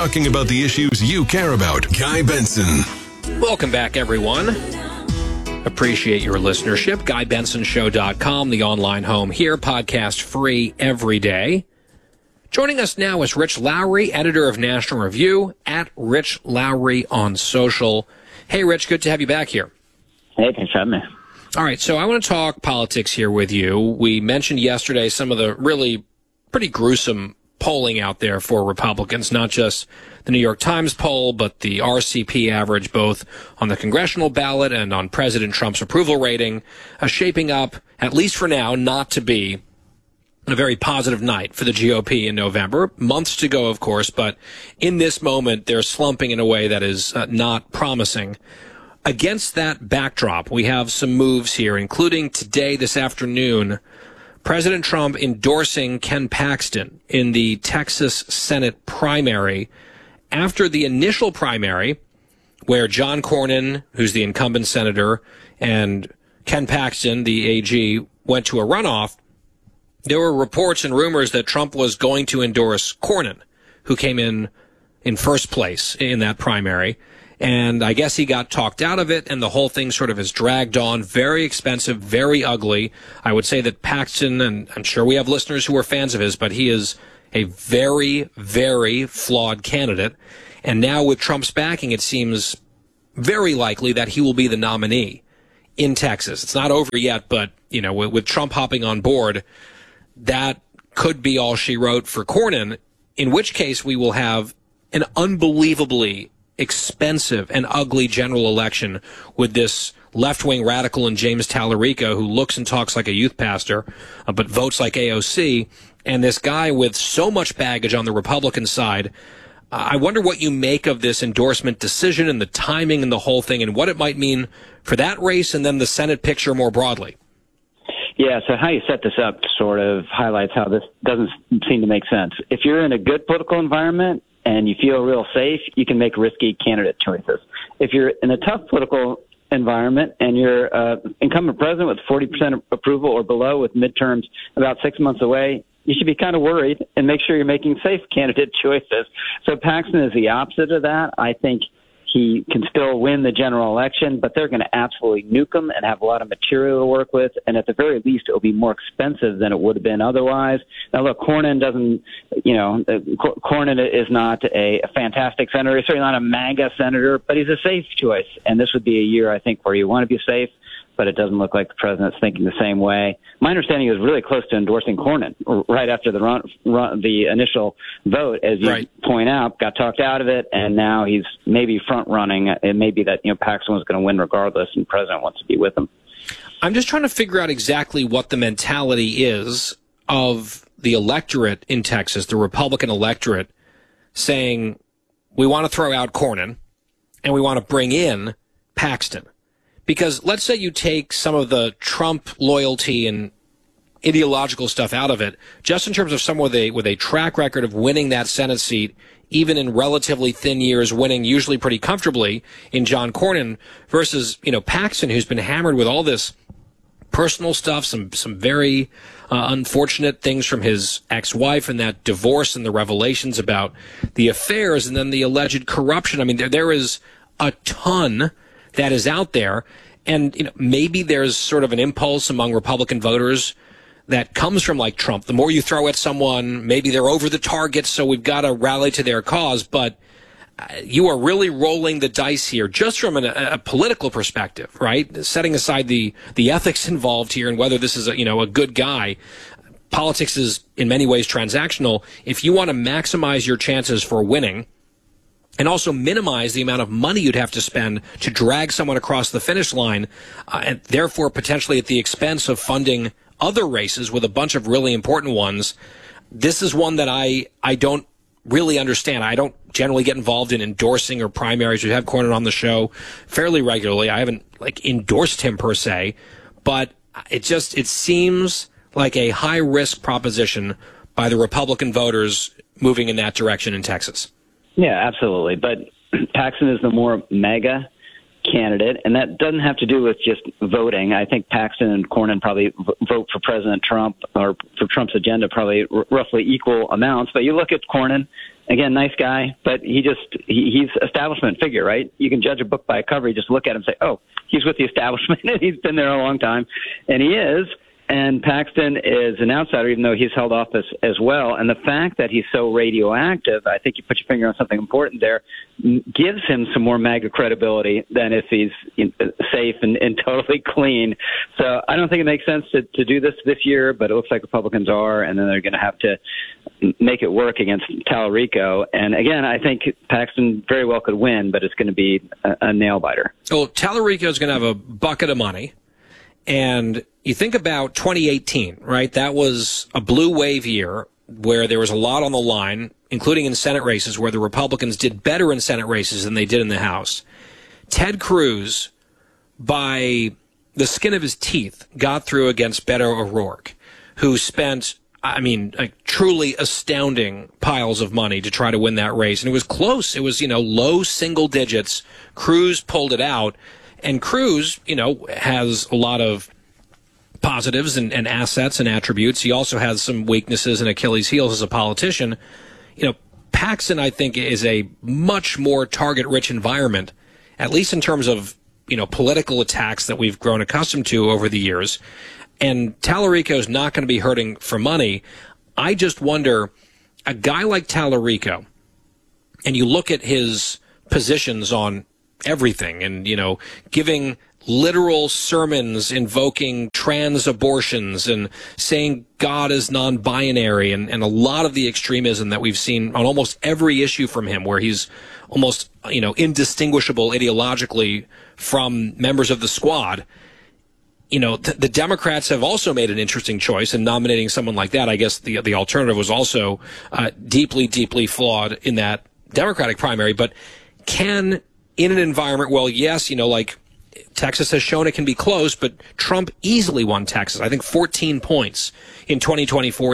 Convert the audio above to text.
talking about the issues you care about. Guy Benson. Welcome back, everyone. Appreciate your listenership. GuyBensonShow.com, the online home here, podcast free every day. Joining us now is Rich Lowry, editor of National Review, at Rich Lowry on social. Hey, Rich, good to have you back here. Hey, thanks for having me. All right, so I want to talk politics here with you. We mentioned yesterday some of the really pretty gruesome polling out there for Republicans, not just the New York Times poll, but the RCP average, both on the congressional ballot and on President Trump's approval rating, shaping up, at least for now, not to be a very positive night for the GOP in November. Months to go, of course, but in this moment, they're slumping in a way that is not promising. Against that backdrop, we have some moves here, including today, this afternoon, President Trump endorsing Ken Paxton in the Texas Senate primary after the initial primary where John Cornyn, who's the incumbent senator, and Ken Paxton, the AG, went to a runoff. There were reports and rumors that Trump was going to endorse Cornyn, who came in first place in that primary. And I guess he got talked out of it, and the whole thing sort of has dragged on. Very expensive, very ugly. I would say that Paxton, and I'm sure we have listeners who are fans of his, but he is a very, very flawed candidate. And now with Trump's backing, it seems very likely that he will be the nominee in Texas. It's not over yet, but, you know, with Trump hopping on board, that could be all she wrote for Cornyn, in which case we will have an unbelievably expensive and ugly general election with this left-wing radical in James Tallarico, who looks and talks like a youth pastor, but votes like AOC, and this guy with so much baggage on the Republican side. I wonder what you make of this endorsement decision and the timing and the whole thing and what it might mean for that race and then the Senate picture more broadly. Yeah, so how you set this up sort of highlights how this doesn't seem to make sense. If you're in a good political environment and you feel real safe, you can make risky candidate choices. If you're in a tough political environment and you're incumbent president with 40% approval or below with midterms about 6 months away, you should be kind of worried and make sure you're making safe candidate choices. So Paxton is the opposite of that. I think he can still win the general election, but they're going to absolutely nuke him and have a lot of material to work with. And at the very least, it'll be more expensive than it would have been otherwise. Now, look, Cornyn is not a fantastic senator. He's certainly not a MAGA senator, but he's a safe choice. And this would be a year, I think, where you want to be safe, but it doesn't look like the president's thinking the same way. My understanding is really close to endorsing Cornyn right after the initial vote, as you point out, got talked out of it, and now he's maybe front running. It may be that Paxton was going to win regardless, and the president wants to be with him. I'm just trying to figure out exactly what the mentality is of the electorate in Texas, the Republican electorate, saying we want to throw out Cornyn and we want to bring in Paxton. Because let's say you take some of the Trump loyalty and ideological stuff out of it, just in terms of someone with a track record of winning that Senate seat, even in relatively thin years, winning usually pretty comfortably in John Cornyn versus, Paxton, who's been hammered with all this personal stuff, some very unfortunate things from his ex-wife and that divorce and the revelations about the affairs and then the alleged corruption. I mean, there is a ton that is out there. And maybe there's sort of an impulse among Republican voters that comes from like Trump. The more you throw at someone, maybe they're over the target, so we've got to rally to their cause. But you are really rolling the dice here just from a political perspective, right? Setting aside the ethics involved here and whether this is a good guy. Politics is in many ways transactional. If you want to maximize your chances for winning, and also minimize the amount of money you'd have to spend to drag someone across the finish line, and therefore potentially at the expense of funding other races with a bunch of really important ones. This is one that I don't really understand. I don't generally get involved in endorsing or primaries. We have Cornyn on the show fairly regularly. I haven't endorsed him per se, but it seems like a high risk proposition by the Republican voters moving in that direction in Texas. Yeah, absolutely. But Paxton is the more MAGA candidate, and that doesn't have to do with just voting. I think Paxton and Cornyn probably vote for President Trump or for Trump's agenda probably roughly equal amounts. But you look at Cornyn, Again, nice guy, but he's establishment figure, right? You can judge a book by a cover. You just look at him and say, oh, he's with the establishment and he's been there a long time. And he is. And Paxton is an outsider, even though he's held office as well. And the fact that he's so radioactive, I think you put your finger on something important there, gives him some more MAGA credibility than if he's safe and totally clean. So I don't think it makes sense to do this year, but it looks like Republicans are, and then they're going to have to make it work against Tallarico. And again, I think Paxton very well could win, but it's going to be a nail biter. Well, Tallarico is going to have a bucket of money. And you think about 2018, right? That was a blue wave year where there was a lot on the line, including in Senate races, where the Republicans did better in Senate races than they did in the House. Ted Cruz, by the skin of his teeth, got through against Beto O'Rourke, who spent, truly astounding piles of money to try to win that race. And it was close. It was, low single digits. Cruz pulled it out. And Cruz, has a lot of positives and assets and attributes. He also has some weaknesses and Achilles heels as a politician. Paxton, I think, is a much more target-rich environment, at least in terms of, political attacks that we've grown accustomed to over the years. And Tallarico is not going to be hurting for money. I just wonder, a guy like Tallarico, and you look at his positions on everything and, giving literal sermons invoking trans abortions and saying God is non-binary and a lot of the extremism that we've seen on almost every issue from him, where he's almost, indistinguishable ideologically from members of the squad. The Democrats have also made an interesting choice in nominating someone like that. I guess the alternative was also deeply, deeply flawed in that Democratic primary, but can, in an environment, well, yes, like Texas has shown it can be close, but Trump easily won Texas. I think 14 points in 2024.